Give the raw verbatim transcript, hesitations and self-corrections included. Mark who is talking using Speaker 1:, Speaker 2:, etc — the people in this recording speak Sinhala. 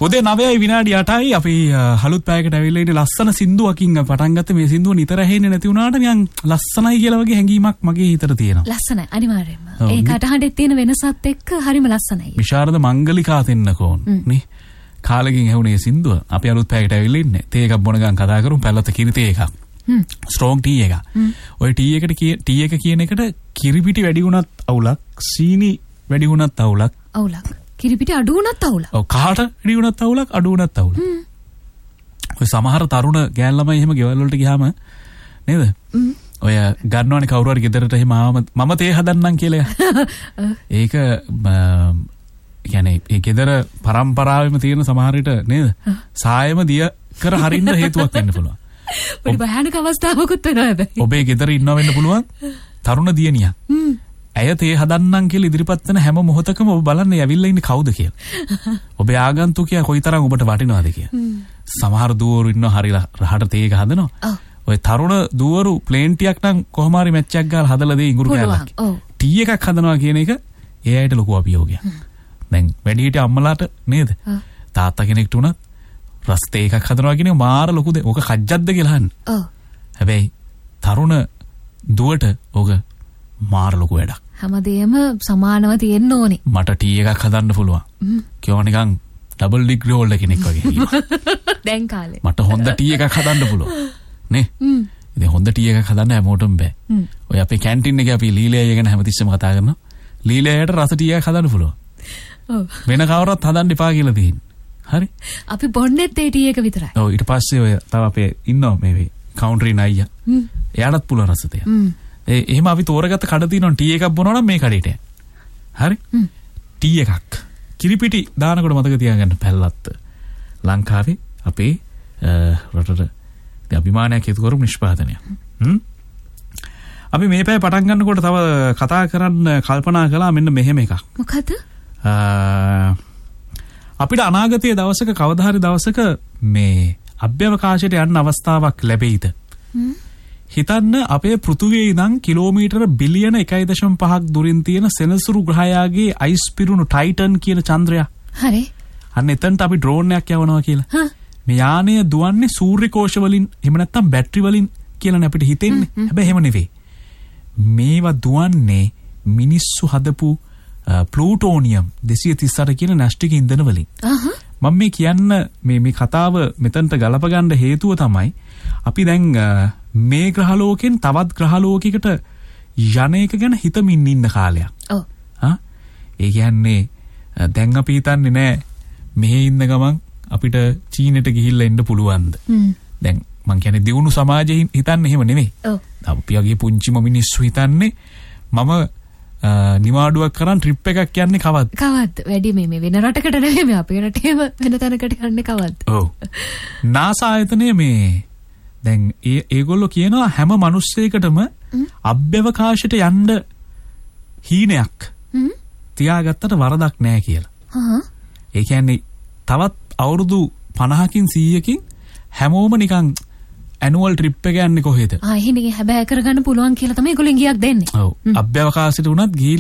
Speaker 1: උදේ නවයයි විනාඩි අටයි අපි හලුත් පැයකට ඇවිල්ලා ඉන්නේ ලස්සන සින්දුවකින් පටන් ගත්ත මේ සින්දුව නිතර ඇහෙන්නේ නැති වුණාට නිකන් ලස්සනයි කියලා වගේ හැඟීමක් මගේ හිතට තියෙනවා.
Speaker 2: ලස්සනයි අනිවාර්යයෙන්ම. ඒ කටහඬේ තියෙන වෙනසත් එක්ක හරිම ලස්සනයි.
Speaker 1: විශාරද මංගලිකා දෙන්නකෝන් නේ. කාලෙකින් ඇහුනේ සින්දුව. අපි අලුත් පැයකට ඇවිල්ලා ඉන්නේ. තේ එකක් බොන ගමන් කතා කරමු පැලත කිරි තේ එකක්. හ්ම්. ස්ට්‍රෝං ටී එක. ඔය ටී එකට ටී එක කියන එකට කිරිපිටි වැඩි වුණත් අවුලක්, සීනි වැඩි වුණත් අවුලක්.
Speaker 2: අවුලක්. කිරිපිටි අඩු වුණත් අවුලක්.
Speaker 1: ඔව් කාට වැඩි වුණත් අවුලක්, අඩු වුණත් අවුලක්. ඔය සමහර තරුණ ගෑන් ළමයි එහෙම ගෙවල් වලට ගියාම නේද? ඔය ගන්නවනේ කවුරු හරි ගෙදරට එහෙම ආවම මම තේ හදන්නම් කියලා. ඒක يعني ඒ ගෙදර පරම්පරාවෙම තියෙන සමහර විට නේද? සායෙම දිය කර හරින්න හේතුවක් වෙන්න පුළුවන්.
Speaker 2: පොඩි භයානක අවස්ථාවකුත් වෙනවා හැබැයි.
Speaker 1: ඔබේ ගෙදර ඉන්නව වෙන්න පුළුවන් තරුණ දියණියක්. ඇය තේ හදන්නම් කියලා ඉදිරිපත් වෙන හැම මොහොතකම ඔබ බලන්නේ ඇවිල්ලා ඉන්නේ කවුද කියලා. ඔබේ ආගන්තුකයා කොයිතරම් ඔබට වටිනවද කියලා. සමහර දුවරු ඉන්නවා හරි රහට තේ එක හදනවා. ඔය තරුණ දුවරු ප්ලේන් ටියක් නම් කොහොම හරි මැච් එකක් ගාලා හදලා දෙයි ඉඟුරු කෑල්ලක්. ටී එකක් හදනවා කියන එක ඒ අයට ලොකු අභියෝගයක්. දැන් වැඩිහිටි අම්මලාට නේද? තාත්තා කෙනෙක්ට උනත් රස තේ එකක් හදනවා කියන එක මාර ලොකු දෙයක්. ඕක කජ්ජක්ද කියලා අහන්නේ. ඔව්. හැබැයි තරුණ දුවට ඕක මාර ලොකු වැඩක්.
Speaker 2: හැමදේම සමානව තියෙන්න ඕනේ.
Speaker 1: මට ටී එකක් හදන්න පුළුවන්. කියෝ නිකන් ඩබල් ඩිග්‍රී හෝල්ඩර් කෙනෙක් වගේ.
Speaker 2: දැන් කාලේ.
Speaker 1: මට හොඳ ටී එකක් හදන්න පුළුවන්. නේ? ඉතින් හොඳ ටී එකක් හදන්න හැමෝටම බෑ. ඔය අපේ කැන්ටින් එකේ අපි ලීලෑය ගැන හැමතිස්සෙම කතා කරනවා. ලීලෑයට රස ටී එකක් හදන්න පුළුවන්. ඔව්. වෙන කවුරුත් හදන්න එපා කියලා තියෙන්නේ. හරි?
Speaker 2: අපි බොන්නේත් ඒ ටී එක විතරයි.
Speaker 1: ඔව් ඊට පස්සේ ඔය තව අපේ ඉන්නවා මේ කවුන්ටරි නයියා. එයාටත් පුළුවන් රස තේ. ඒ එහෙම අපි තෝරගත්ත කඩ තියෙනවා ටී එකක් බොනවා නම් මේ කඩේට යන්න. හරි? ටී එකක්. කිරිපිටි දානකොට මතක තියාගන්න පැල්ලත්ත. ලංකාවේ අපේ රටට අභිමානයක් හේතු කරු නිෂ්පාදනය. හ්ම්. අපි මේ පැය පටන් ගන්නකොට තව කතා කරන්න කල්පනා කළා මෙන්න මෙහෙම එකක්.
Speaker 2: මොකද?
Speaker 1: අපිට අනාගතයේ දවසක කවදා හරි දවසක මේ අභ්‍යවකාශයට යන්න අවස්ථාවක් ලැබෙයිද? හිතන්න අපේ පෘථුවියේ ඉඳන් කිලෝමීටර බිලියන එකයි දශම පහක් දුරින් තියෙන සෙනසුරු ග්‍රහයාගේ අයිස් පිරුණු ටයිටන් කියන චන්ද්‍රයා. හරි. අන්න එතනට අපි ඩ්‍රෝන් එකක් යවනවා කියලා. හා. මේ යානය දුවන්නේ සූර්ය කෝෂ වලින් එහෙම නැත්නම් බැටරි වලින් කියලා අපිට හිතෙන්නේ. හැබැයි එහෙම නෙවෙයි. මේවා දුවන්නේ මිනිස්සු හදපු ප්ලූටෝනියම් දෙසිය තිස් අට කියන න්‍යෂ්ටික ඉන්ධන වලින්. අහහ. මම මේ කියන්න මේ මේ කතාව මෙතනට ගලප ගන්න හේතුව තමයි අපි දැන් මේ ග්‍රහලෝකෙන් තවත් ග්‍රහලෝකයකට යන එක ගැන හිතමින් ඉන්න කාලයක්. ඔව්. හා ඒ කියන්නේ දැන් අපි හිතන්නේ නෑ මෙහෙ ඉන්න ගමන් අපිට චීනෙට ගිහිල්ලා එන්න පුළුවන්ද? දැන් මං කියන්නේ දියුණු සමාජයේ හිතන්නේ එහෙම නෙමෙයි. ඔව්. අපි වගේ පුංචිම මිනිස්සු හිතන්නේ මම නිවාඩුවක් කරන් ට්‍රිප් එකක් යන්නේ කවද්ද? කවද්ද? වැඩි මේ මේ වෙන රටකට නෙමෙයි අපේ රටේම වෙන තැනකට යන්නේ කවද්ද? ඔව්. නාසා ආයතනයේ මේ දැන් ඒ ඒගොල්ලෝ කියනවා හැම මිනිස්සෙකුටම අභ්‍යවකාශයට යන්න හීනයක් තියාගත්තට වරදක් නැහැ කියලා. හා. ඒ කියන්නේ තවත් අවුරුදු පනහකින් සීයකින් හැමෝම නිකන් ඇනුවල් ට්‍රිප් එක යන්නේ කොහෙද? ආ එහෙනම් හැබැයි කරගන්න පුළුවන් කියලා තමයි ඒගොල්ලෝ ඉඟියක් දෙන්නේ. ඔව්. අභ්‍යවකාශයට උනත් ගිහිල්ලා